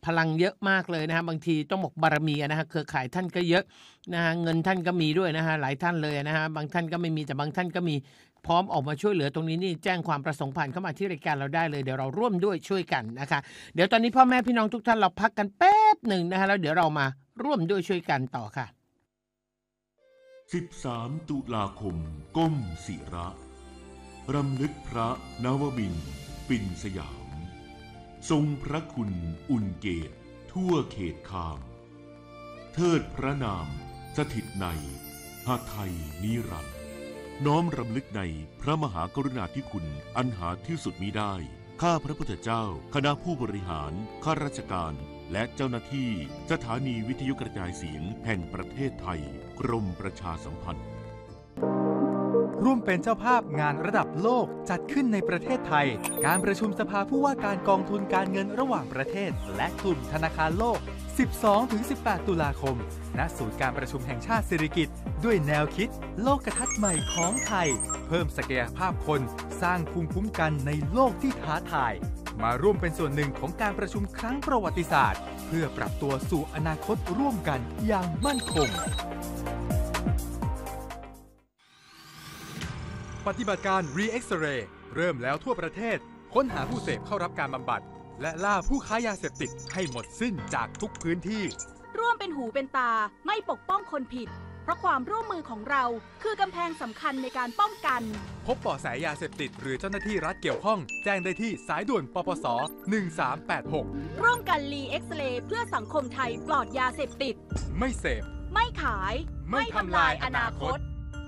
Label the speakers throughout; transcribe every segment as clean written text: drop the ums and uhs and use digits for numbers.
Speaker 1: พลังเยอะมากเลยนะฮะบางทีต้องบอกบารมีนะฮะเครือข่ายท่านก็เยอะนะฮะเงินท่านก็มีด้วยนะฮะหลายท่านเลยนะฮะบางท่านก็ไม่มีแต่บางท่านก็มีพร้อมออกมาช่วยเหลือตรงนี้นี่แจ้งความประสงค์ผ่านเข้ามาที่รายการเราได้เลยเดี๋ยวเราร่วมด้วยช่วยกันนะคะเดี๋ยวตอนนี้พ่อแม่พี่น้องทุกท่านเราพักกันแป๊บหนึ่งนะฮะแล้วเดี๋ยวเรามาร่วมด้วยช่วยกันต่อค่ะ
Speaker 2: 13 ตุลาคมก้มศิระรำลึกพระนวมินทร์ปิ่นสยามทรงพระคุณอุ่นเกตทั่วเขตคามเทิดพระนามสถิตในหาไทยนิรันดร์น้อมรำลึกในพระมหากรุณาธิคุณอันหาที่สุดมิได้ข้าพระพุทธเจ้าคณะผู้บริหารข้าราชการและเจ้าหน้าที่สถานีวิทยุกระจายเสียงแห่งประเทศไทยกรมประชาสัมพันธ์
Speaker 3: ร่วมเป็นเจ้าภาพงานระดับโลกจัดขึ้นในประเทศไทยการประชุมสภาผู้ว่าการกองทุนการเงินระหว่างประเทศและกลุ่มธนาคารโลก 12-18 ตุลาคมณศูนย์การประชุมแห่งชาติสิริกิติ์ด้วยแนวคิดโลกทัศน์ใหม่ของไทยเพิ่มศักยภาพคนสร้างภูมิคุ้มกันในโลกที่ท้าทายมาร่วมเป็นส่วนหนึ่งของการประชุมครั้งประวัติศาสตร์เพื่อปรับตัวสู่อนาคตร่วมกันอย่างมั่นคงปฏิบัติการ Re-X-Ray เริ่มแล้วทั่วประเทศค้นหาผู้เสพเข้ารับการบำบัดและล่าผู้ค้ายาเสพติดให้หมดสิ้นจากทุกพื้นที่
Speaker 4: ร่วมเป็นหูเป็นตาไม่ปกป้องคนผิดเพราะความร่วมมือของเราคือกำแพงสำคัญในการป้องกัน
Speaker 3: พบเบาะแสยาเสพติดหรือเจ้าหน้าที่รัฐเกี่ยวข้องแจ้งได้ที่สายด่วนปปส1386
Speaker 4: ร่วมกัน Re-X-Ray เพื่อสังคมไทยปลอดยาเสพติด
Speaker 3: ไม่เสพ
Speaker 4: ไม่ขาย
Speaker 3: ไม่ทำลายอนาคต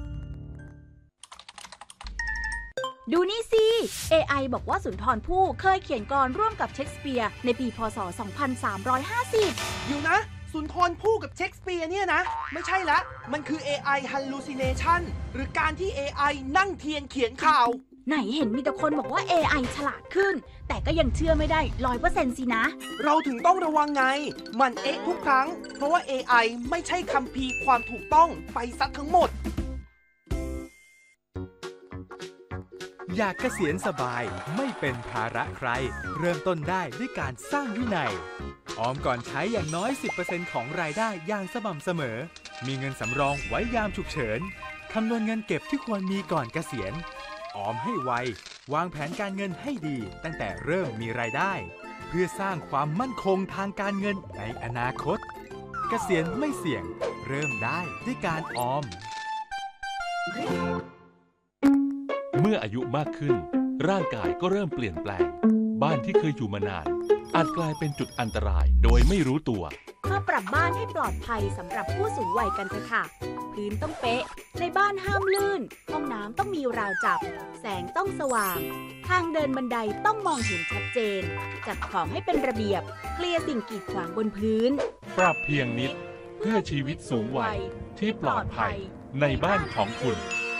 Speaker 4: ดูนี่สิ AI บอกว่าสุนทรภู่เคยเขียนกลอนร่วมกับเชคสเปียร์ในปีพ.ศ. 2350
Speaker 5: อยู่นะสุนทรภู่กับเชคสเปียร์เนี่ยนะไม่ใช่ละมันคือ AI hallucination หรือการที่ AI นั่งเทียนเขียนข่าว
Speaker 4: ไหนเห็นมีแต่คนบอกว่า AI ฉลาดขึ้นแต่ก็ยังเชื่อไม่ได้ 100% สินะ
Speaker 5: เราถึงต้องระวังไงมันทุกครั้งเพราะว่า AI ไม่ใช่คัมภีร์ความถูกต้องไปซะทั้งหมด
Speaker 3: อยากเกษียณสบายไม่เป็นภาระใครเริ่มต้นได้ด้วยการสร้างวินัยออมก่อนใช้อย่างน้อย 10% ของรายได้อย่างสม่ำเสมอมีเงินสำรองไว้ยามฉุกเฉินคำนวณเงินเก็บที่ควรมีก่อนเกษียณออมให้ไววางแผนการเงินให้ดีตั้งแต่เริ่มมีรายได้เพื่อสร้างความมั่นคงทางการเงินในอนาคตเกษียณไม่เสี่ยงเริ่มได้ด้วยการออม
Speaker 6: เมื่ออายุมากขึ้นร่างกายก็เริ่มเปลี่ยนแปลงบ้านที่เคยอยู่มานานอาจกลายเป็นจุดอันตรายโดยไม่รู้ตัว
Speaker 4: มาปรับบ้านให้ปลอดภัยสำหรับผู้สูงวัยกันเถอะค่ะพื้นต้องเป๊ะในบ้านห้ามลื่นห้องน้ำต้องมีราวจับแสงต้องสว่างทางเดินบันไดต้องมองเห็นชัดเจนจัดของให้เป็นระเบียบเคลียร์สิ่งกีดขวางบนพื้น
Speaker 6: ปรับเพียงนิดเพื่อชีวิตสูงวัยที่ปลอดภัยในบ้านของคุณ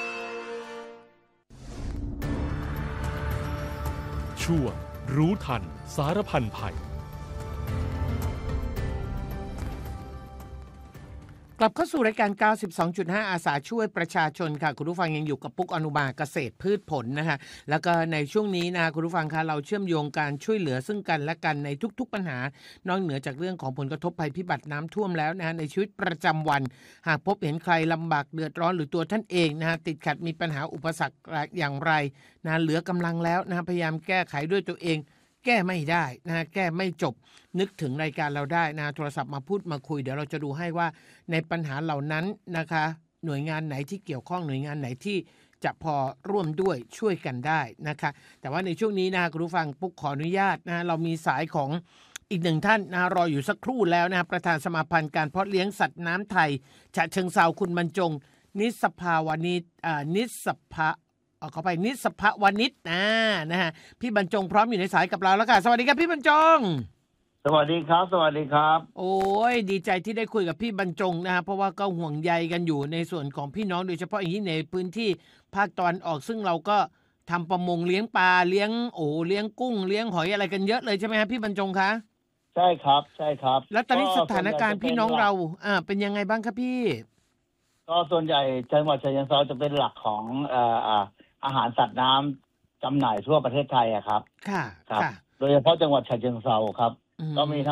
Speaker 6: ช่วงรู้ทันสารพันภัย
Speaker 1: กลับเข้าสู่รายการ 92.5 อาสาช่วยประชาชนค่ะคุณผู้ฟังยังอยู่กับปุ๊กอนุมาเกษตรพืชผลนะคะแล้วก็ในช่วงนี้นะคุณผู้ฟังคะเราเชื่อมโยงการช่วยเหลือซึ่งกันและกันในทุกๆปัญหานอกเหนือจากเรื่องของผลกระทบภัยพิบัติน้ำท่วมแล้วนะในชีวิตประจำวันหากพบเห็นใครลำบากเดือดร้อนหรือตัวท่านเองนะติดขัดมีปัญหาอุปสรรคอย่างไรนะเหลือกำลังแล้วนะพยายามแก้ไขด้วยตัวเองแก้ไม่ได้นะแก้ไม่จบนึกถึงรายการเราได้นะโทรศัพท์มาพูดมาคุยเดี๋ยวเราจะดูให้ว่าในปัญหาเหล่านั้นนะคะหน่วยงานไหนที่เกี่ยวข้องหน่วยงานไหนที่จะพอร่วมด้วยช่วยกันได้นะคะแต่ว่าในช่วงนี้นะคุณผู้ฟังปุ๊กขออนุญาตนะเรามีสายของอีกหนึ่งท่านนะรออยู่สักครู่แล้วนะประธานสมาพันธ์การเพาะเลี้ยงสัตว์น้ำไทยฉะเชิงเทราคุณบรรจงนิสภาวนิชเขาไปนิสภวนิชนะฮะพี่บรรจงพร้อมอยู่ในสายกับเราแล้วค่ะสวัสดีครับพี่บรรจง
Speaker 7: สวัสดีครับสวัสดีครับ
Speaker 1: โอ้ยดีใจที่ได้คุยกับพี่บรรจงนะฮะเพราะว่าก็ห่วงใยกันอยู่ในส่วนของพี่น้องโดยเฉพาะอย่างที่ในพื้นที่ภาคตะวันออกซึ่งเราก็ทำประมงเลี้ยงปลาเลี้ยงเลี้ยงกุ้งเลี้ยงหอยอะไรกันเยอะเลยใช่ไหมครับพี่บรรจงคะ
Speaker 7: ใช่ครับใช่ครับ
Speaker 1: แล้วตอนนี้สถานการณ์พี่น้องเราเป็นยังไงบ้างครับพี่
Speaker 7: ก็ส่วนใหญ่จังหวัดฉะเชิงเทราจะเป็นหลักของอาหารสัตว์น้ำจำหน่ายทั่วประเทศไทยอะครับ
Speaker 1: ค่ะ
Speaker 7: ครับโดยเฉพาะจังหวัดฉะเชิงเทราครับก็มี